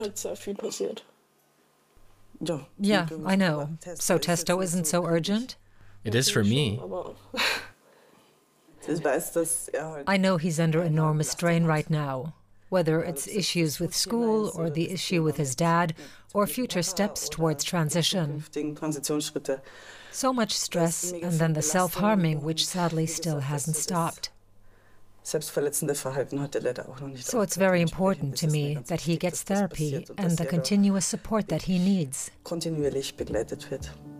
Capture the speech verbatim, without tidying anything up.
Yeah, I know. So Testo isn't so urgent? It is for me. I know he's under enormous strain right now, whether it's issues with school or the issue with his dad or future steps towards transition. So much stress and then the self-harming, which sadly still hasn't stopped. So it's very important to me that he gets therapy and the continuous support that he needs.